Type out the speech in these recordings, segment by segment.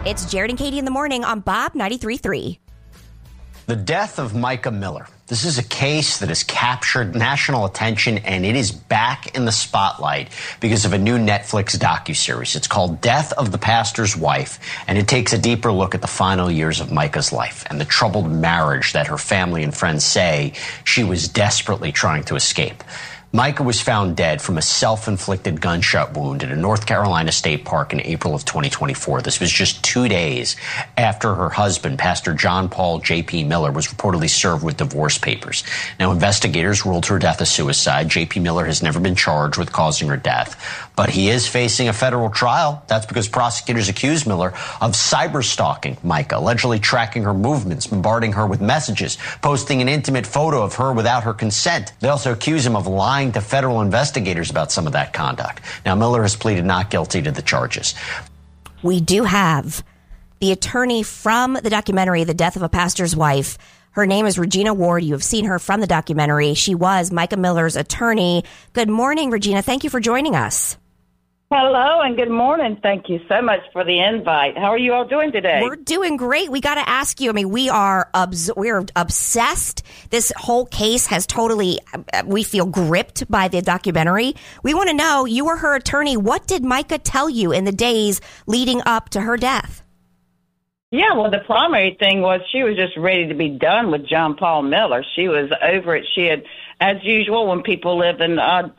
It's Jared and Katie in the morning on Bob 93.3. The death of Micah Miller. This is a case that has captured national attention, and it is back in the spotlight because of a new Netflix docuseries. It's called Death of the Pastor's Wife, and it takes a deeper look at the final years of Micah's life and the troubled marriage that her family and friends say she was desperately trying to escape. Micah was found dead from a self-inflicted gunshot wound at a North Carolina state park in April of 2024. This was just 2 days after her husband, Pastor John Paul J.P. Miller, was reportedly served with divorce papers. Now, investigators ruled her death a suicide. J.P. Miller has never been charged with causing her death, but he is facing a federal trial. That's because prosecutors accuse Miller of cyber-stalking Micah, allegedly tracking her movements, bombarding her with messages, posting an intimate photo of her without her consent. They also accuse him of lying to federal investigators about some of that conduct. Now, Miller has pleaded not guilty to the charges. We do have the attorney from the documentary, The Death of a Pastor's Wife. Her name is Regina Ward. You have seen her from the documentary. She was Micah Miller's attorney. Good morning, Regina. Thank you for joining us. Hello and good morning. Thank you so much for the invite. How are you all doing today? We're doing great. We got to ask you. I mean, we're obsessed. This whole case has totally, we feel gripped by the documentary. We want to know, you were her attorney. What did Micah tell you in the days leading up to her death? Yeah, well, the primary thing was she was just ready to be done with John Paul Miller. She was over it. She had, as usual, when people live in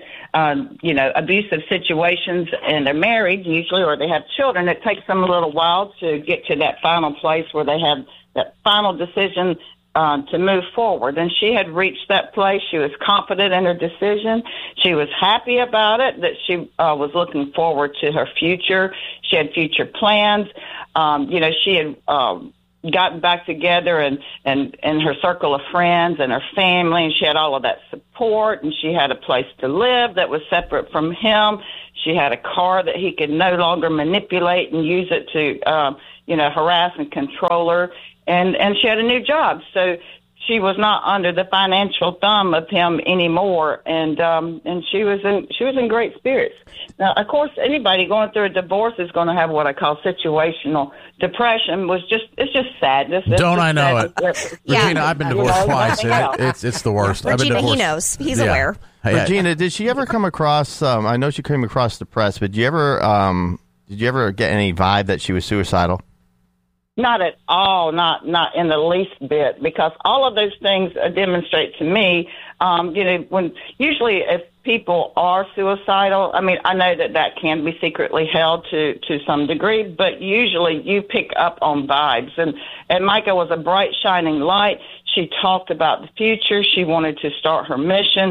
abusive situations and they're married usually, or they have children, it takes them a little while to get to that final place where they have that final decision to move forward. And she had reached that place. She was confident in her decision. She was happy about it, that she was looking forward to her future. She had future plans. She had gotten back together and her circle of friends and her family, and she had all of that support, and she had a place to live that was separate from him. She had a car that he could no longer manipulate and use it to, harass and control her, and she had a new job. So she was not under the financial thumb of him anymore, and she was in great spirits. Now, of course, anybody going through a divorce is going to have what I call situational depression. It's just sadness. Don't I know it? Regina, I've been divorced twice. It's the worst. Regina, he knows. He's aware. Regina, did she ever come across? I know she came across the press, but did you ever get any vibe that she was suicidal? Not at all, not in the least bit, because all of those things demonstrate to me, when usually if people are suicidal, I mean, I know that can be secretly held to some degree, but usually you pick up on vibes. And Micah was a bright, shining light. She talked about the future. She wanted to start her mission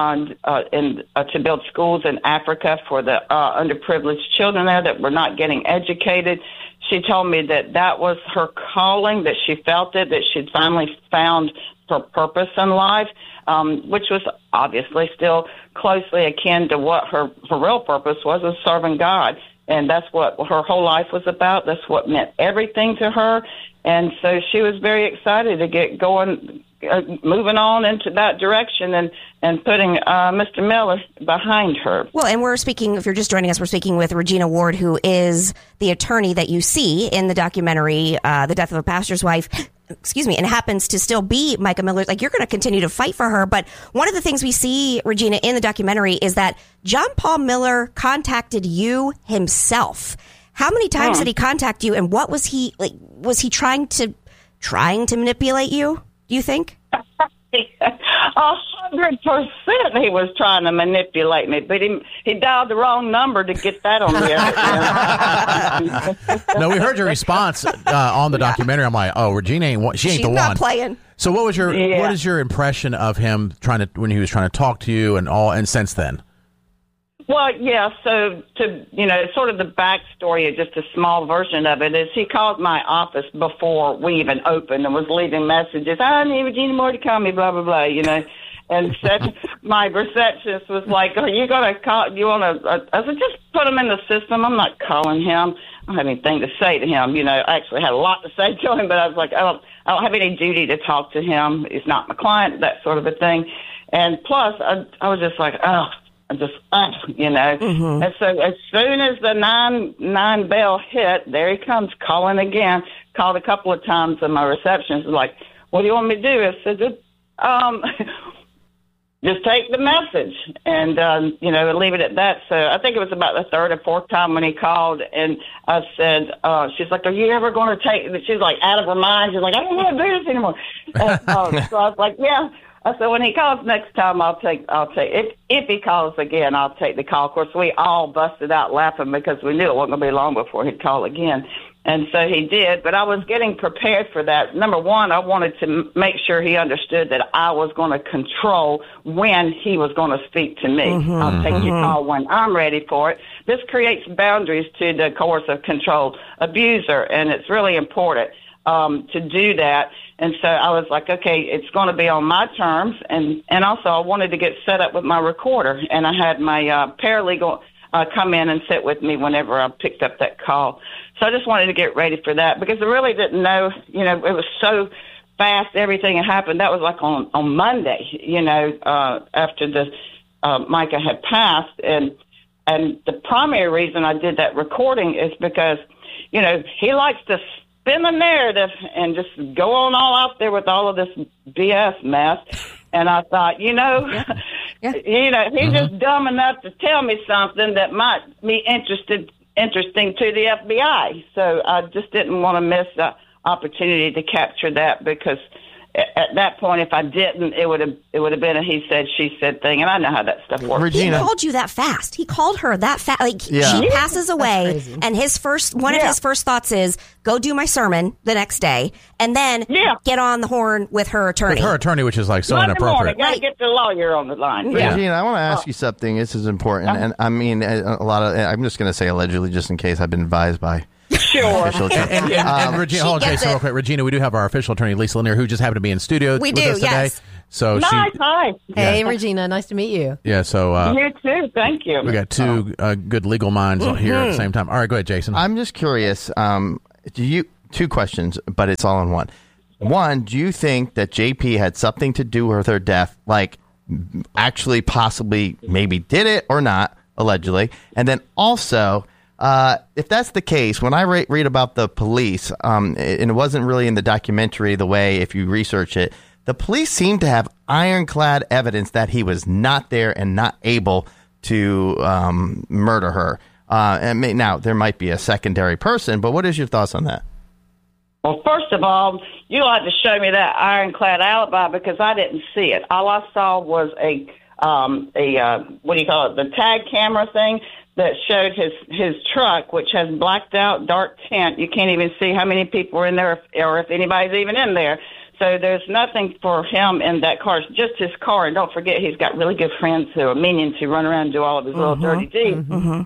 to build schools in Africa for the underprivileged children there that were not getting educated. She told me that was her calling, that she felt it, that she'd finally found her purpose in life, which was obviously still closely akin to what her real purpose was serving God. And that's what her whole life was about. That's what meant everything to her. And so she was very excited to get going, moving on into that direction and putting Mr. Miller behind her. Well, and we're speaking, if you're just joining us, we're speaking with Regina Ward, who is the attorney that you see in the documentary, The Death of a Pastor's Wife, and happens to still be Micah Miller. Like, you're going to continue to fight for her. But one of the things we see, Regina, in the documentary is that John Paul Miller contacted you himself. How many times did he contact you, and what was he like? Was he trying to manipulate you, do you think? 100% he was trying to manipulate me, but he dialed the wrong number to get that on there. No, we heard your response on the documentary. I'm like, oh, Regina she ain't the one. She's not playing. So what is your impression of him when he was trying to talk to you and since then? Well, yeah, so sort of the backstory, just a small version of it, is he called my office before we even opened and was leaving messages. I need Regina Moore to call me, blah, blah, blah, And my receptionist was like, are you going to call, I said, just put him in the system. I'm not calling him. I don't have anything to say to him. I actually had a lot to say to him, but I was like, I don't have any duty to talk to him. He's not my client, that sort of a thing. And plus, I was just like, just, And so as soon as the 9 bell hit, there he comes calling again. Called a couple of times, and my receptionist was like, "What do you want me to do?" I said, just take the message and, leave it at that. So I think it was about the third or fourth time when he called, and I said, she's like, "Are you ever going to take," she's like out of her mind. She's like, "I don't want to do this anymore." So I was like, "Yeah." I said, "When he calls next time, I'll take, if he calls again, I'll take the call." Of course, we all busted out laughing because we knew it wasn't going to be long before he'd call again. And so he did, but I was getting prepared for that. Number one, I wanted to make sure he understood that I was going to control when he was going to speak to me. I'll take your call when I'm ready for it. This creates boundaries to the coercive control abuser, and it's really important to do that. And so I was like, okay, it's going to be on my terms. And also I wanted to get set up with my recorder, and I had my paralegal come in and sit with me whenever I picked up that call. So I just wanted to get ready for that because I really didn't know, it was so fast, everything had happened. That was like on Monday, after Micah had passed. And the primary reason I did that recording is because, he likes to spin the narrative and just go on all out there with all of this BS mess. And I thought, he's just dumb enough to tell me something that might be interesting to the FBI. So I just didn't want to miss the opportunity to capture that, because at that point, if I didn't, it would have been a he said, she said thing, and I know how that stuff works. Regina. He called you that fast. He called her that fast. Like, she passes away, and his first thoughts is, go do my sermon the next day, and then get on the horn with her attorney. With her attorney, which is like so Monday inappropriate. Got to get the lawyer on the line. Yeah. Regina, I want to ask you something. This is important, and I mean, I'm just going to say allegedly, just in case I've been advised by. Sure. And Regina, hold on, Jason, real quick. Regina, we do have our official attorney, Lisa Lanier, who just happened to be in studio with us today. Yes. So nice, hi. Hey, Regina, nice to meet you. Yeah, so you too. Thank you. We got two good legal minds here at the same time. All right, go ahead, Jason. I'm just curious. Two questions, but it's all in one. One, do you think that JP had something to do with her death, like actually possibly maybe did it or not, allegedly? And then also, if that's the case, when I read about the police, and it wasn't really in the documentary the way, if you research it, the police seem to have ironclad evidence that he was not there and not able to murder her. Now, there might be a secondary person, but what is your thoughts on that? Well, first of all, you'll have to show me that ironclad alibi, because I didn't see it. All I saw was a what do you call it, the tag camera thing that showed his truck, which has blacked out dark tint. You can't even see how many people are in there or if anybody's even in there. So there's nothing for him in that car. It's just his car. And don't forget, he's got really good friends who are minions who run around and do all of his little dirty deeds. So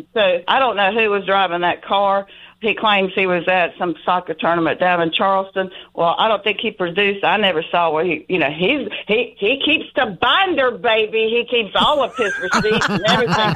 I don't know who was driving that car. He claims he was at some soccer tournament down in Charleston. Well, I don't think he produced. I never saw where he keeps the binder, baby. He keeps all of his receipts and everything.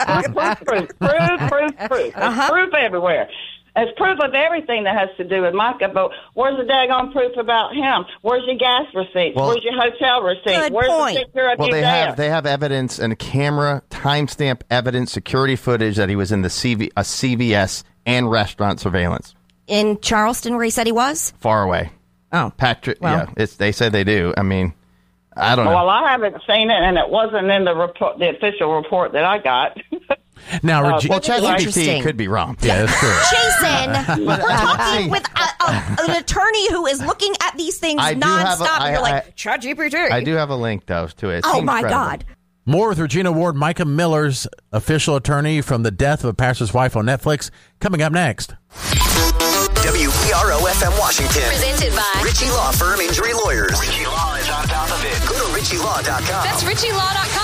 Proof. There's proof everywhere. There's proof of everything that has to do with Micah, but where's the daggone proof about him? Where's your gas receipts? Where's your hotel receipts? Where's the picture of you there? They have evidence and camera, timestamp evidence, security footage that he was in the CVS and restaurant surveillance. In Charleston, where he said he was? Far away. Oh. Patrick, they say they do. I mean, I don't know. Well, I haven't seen it, and it wasn't in the report, the official report that I got. Now, well, ChatGPT could be wrong. Yeah, that's true. Jason, we're talking with an attorney who is looking at these things nonstop. And you're like, ChatGPT. I do have a link, though, to it. Oh, my God. More with Regina Ward, Micah Miller's official attorney from the death of a pastor's wife on Netflix, coming up next. WERO-FM Washington. Presented by Ritchie Law Firm Injury Lawyers. Ritchie Law is on top of it. Go to RitchieLaw.com. That's RitchieLaw.com.